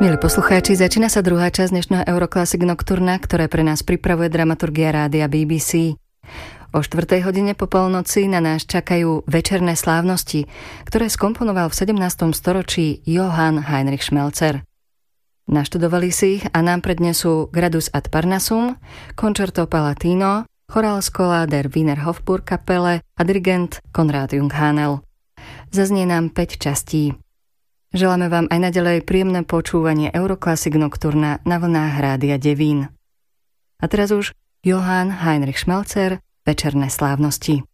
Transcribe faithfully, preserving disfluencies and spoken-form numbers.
Milí poslucháči, začína sa druhá časť dnešného Euroclassic Nocturna, ktoré pre nás pripravuje dramaturgia rádia bé bé cé. O štvrtej hodine po polnoci na nás čakajú večerné slávnosti, ktoré skomponoval v sedemnástom storočí Johann Heinrich Schmelzer. Naštudovali si ich a nám prednesú Gradus ad Parnassum, Concerto Palatino, Chorálskola der Wiener Hofburgkapelle a dirigent Konrad Junghánel. Zaznie nám päť častí. Želáme vám aj naďalej príjemné počúvanie Euroclassic Nocturna na vlnách Rádia Devín. A teraz už Johann Heinrich Schmelzer, večerné slávnosti.